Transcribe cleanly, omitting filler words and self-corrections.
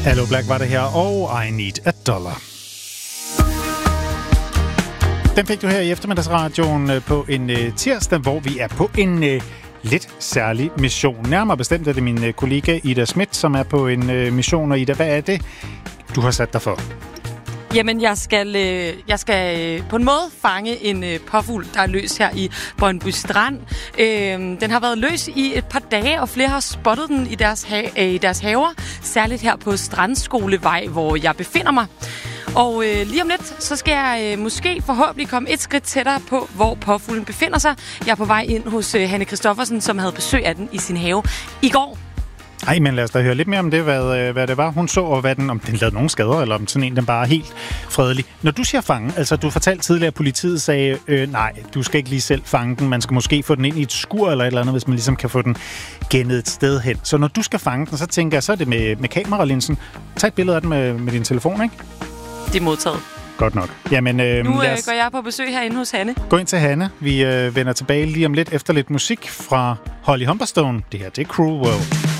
Hello Black var det her, og I Need a Dollar. Den fik du her i eftermiddagsradioen på en tirsdag, hvor vi er på en lidt særlig mission. Nærmere bestemt er det min kollega Ida Schmidt, som er på en mission. Og Ida, hvad er det, du har sat dig for? Jamen, jeg skal på en måde fange en påfugl, der er løs her i Brøndby Strand. Den har været løs i et par dage, og flere har spottet den i deres haver. Særligt her på Strandskolevej, hvor jeg befinder mig. Og lige om lidt, så skal jeg måske forhåbentlig komme et skridt tættere på, hvor påfuglen befinder sig. Jeg er på vej ind hos Hanne Christoffersen, som havde besøg af den i sin have i går. Ej, men lad os da høre lidt mere om det, hvad det var, hun så, og om den lavede nogen skader, eller om sådan en, den bare er helt fredelig. Når du siger fange, altså du fortalte tidligere, at politiet sagde, nej, du skal ikke lige selv fange den, man skal måske få den ind i et skur eller et eller andet, hvis man ligesom kan få den gennet et sted hen. Så når du skal fange den, så tænker jeg, så er det med kameralinsen. Tag et billede af den med din telefon, ikke? Det er modtaget. Godt nok. Jamen, nu går jeg på besøg herinde hos Hanne. Gå ind til Hanne. Vi vender tilbage lige om lidt efter lidt musik fra Holly Humberstone. Det her, det er Cruel World.